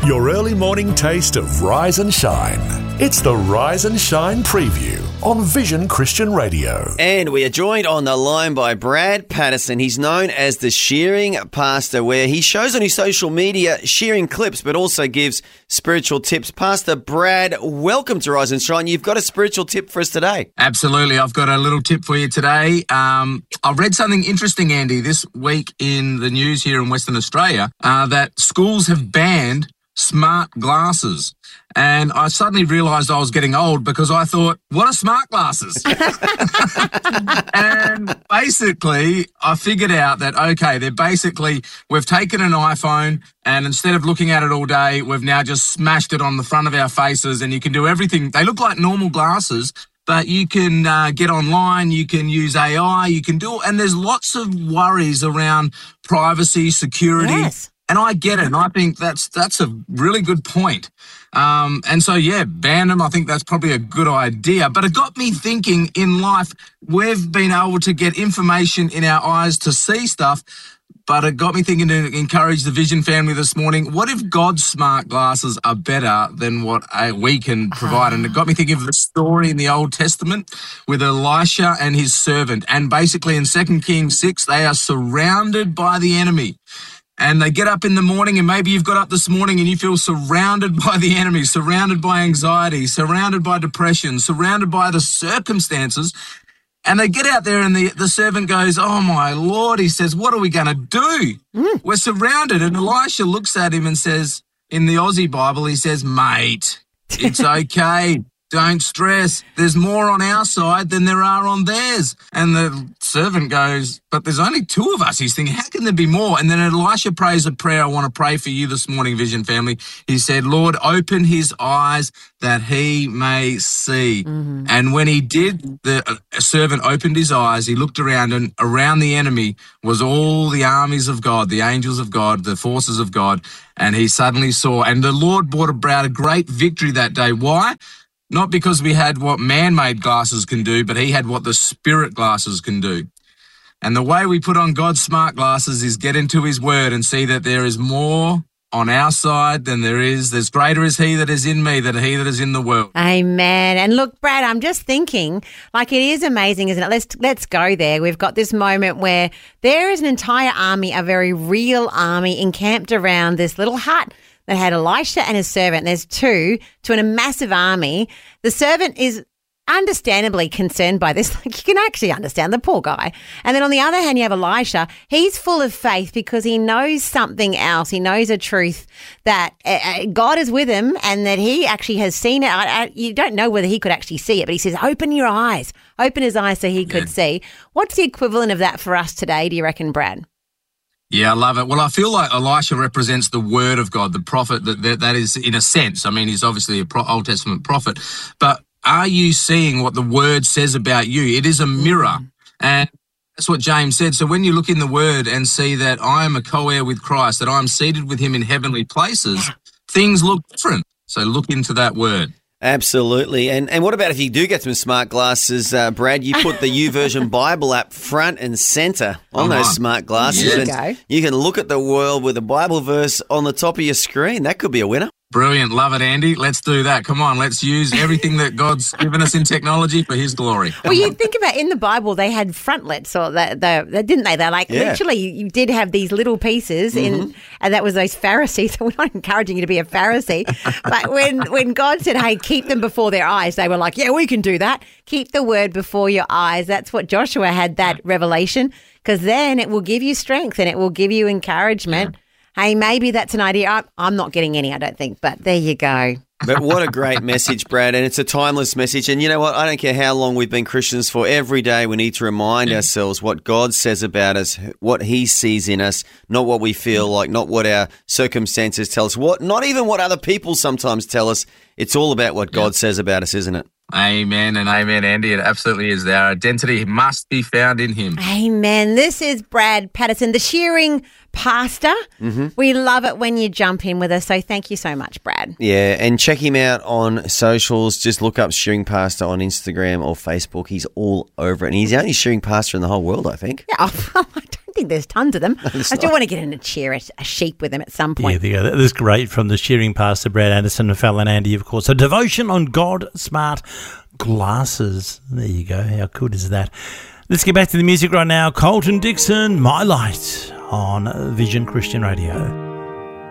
Your early morning taste of Rise and Shine. It's the Rise and Shine preview on Vision Christian Radio. And we are joined on the line by Brad Patterson. He's known as the Shearing Pastor, where he shows on his social media shearing clips, but also gives spiritual tips. Pastor Brad, welcome to Rise and Shine. You've got a spiritual tip for us today. Absolutely. I've got a little tip for you today. I read something interesting, Andy, this week in the news here in Western Australia, that schools have banned smart glasses. And I suddenly realised I was getting old because I thought, what are smart glasses? And basically, I figured out that, okay, we've taken an iPhone and instead of looking at it all day, we've now just smashed it on the front of our faces and you can do everything. They look like normal glasses, but you can get online, you can use AI, and there's lots of worries around privacy, security. Yes. And I get it, and I think that's a really good point. And so, ban them. I think that's probably a good idea. But it got me thinking in life, we've been able to get information in our eyes to see stuff, but it got me thinking to encourage the Vision family this morning, what if God's smart glasses are better than what we can provide? And it got me thinking of the story in the Old Testament with Elisha and his servant. And basically in 2 Kings 6, they are surrounded by the enemy. And they get up in the morning, and maybe you've got up this morning and you feel surrounded by the enemy, surrounded by anxiety, surrounded by depression, surrounded by the circumstances. And they get out there and the servant goes, oh, my Lord, he says, what are we going to do? We're surrounded. And Elisha looks at him and says, in the Aussie Bible, he says, mate, it's okay. Don't stress. There's more on our side than there are on theirs. And the servant goes, but there's only two of us. He's thinking, how can there be more? And then Elisha prays a prayer I want to pray for you this morning, Vision family. He said, Lord, open his eyes that he may see. Mm-hmm. And when he did, the servant opened his eyes. He looked around, and around the enemy was all the armies of God, the angels of God, the forces of God. And he suddenly saw, and the Lord brought about a great victory that day. Why? Not because we had what man-made glasses can do, but he had what the spirit glasses can do. And the way we put on God's smart glasses is get into his word and see that there is more on our side than there's greater is he that is in me than he that is in the world. Amen. And look, Brad, I'm just thinking, it is amazing, isn't it? Let's go there. We've got this moment where there is an entire army, a very real army, encamped around this little hut that had Elisha and his servant. There's two to a massive army. The servant is understandably concerned by this. You can actually understand the poor guy. And then on the other hand, you have Elisha. He's full of faith because he knows something else. He knows a truth that God is with him and that he actually has seen it. You don't know whether he could actually see it, but he says, open your eyes. Open his eyes so he could see. What's the equivalent of that for us today, do you reckon, Brad? Yeah, I love it. Well, I feel like Elisha represents the word of God, the prophet that is, in a sense. I mean, he's obviously an Old Testament prophet, but are you seeing what the word says about you? It is a mirror, and that's what James said. So when you look in the word and see that I am a co-heir with Christ, that I'm seated with him in heavenly places, things look different. So look into that word. Absolutely. And what about if you do get some smart glasses, Brad? You put the YouVersion Bible app front and centre on those smart glasses. Yeah. You can look at the world with a Bible verse on the top of your screen. That could be a winner. Brilliant. Love it, Andy. Let's do that. Come on, let's use everything that God's given us in technology for his glory. Well, you think about in the Bible, they had frontlets, or didn't they? They're literally, you did have these little pieces, and that was those Pharisees. We're not encouraging you to be a Pharisee, but when God said, hey, keep them before their eyes, they were like, yeah, we can do that. Keep the word before your eyes. That's what Joshua had, that revelation, because then it will give you strength and it will give you encouragement. Hey, maybe that's an idea. I'm not getting any, I don't think, but there you go. But what a great message, Brad, and it's a timeless message. And you know what? I don't care how long we've been Christians for. Every day we need to remind ourselves what God says about us, what he sees in us, not what we feel like, not what our circumstances tell us, not even what other people sometimes tell us. It's all about what God says about us, isn't it? Amen and amen, Andy. It absolutely is. Our identity must be found in him. Amen. This is Brad Patterson, the Shearing pastor. We love it when you jump in with us. So thank you so much, Brad. Yeah, and check him out on socials. Just look up Shearing Pastor on Instagram or Facebook. He's all over it. And he's the only shearing pastor in the whole world, I think. Yeah, I don't think there's tons of them. I still want to get in a chair, a sheep with him at some point. Yeah, that's great from the shearing pastor, Brad Anderson, and Fallon Andy, of course. A devotion on God Smart Glasses. There you go. How good is that? Let's get back to the music right now. Colton Dixon, My Light on Vision Christian Radio.